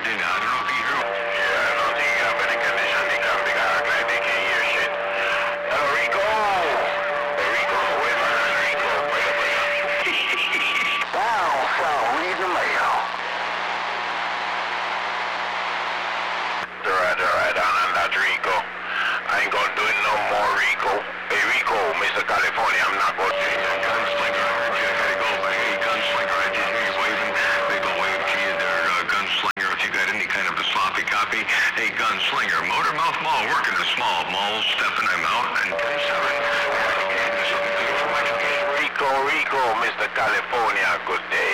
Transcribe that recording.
Virginia. I don't know if you hear me. Yeah, I don't think you have any condition. They can't be act like they can't hear shit. Hello, Rico. Hey, Rico, where's my man Rico? Down south, read the mail. Alright, and that's Rico. I ain't gonna do it no more, Rico. Hey, Rico, Mr. California, I'm not gonna do it. Gunslinger, I heard you. I gotta go, but hey, Gunslinger, I just hear you waving. Big ol' wave to you there, Gunslinger. If you got any kind of a sloppy copy, hey, Gunslinger, Motormouth Mall, working a small mall, Stephen, I'm out, and 10-7. Rico, Mr. California, good day.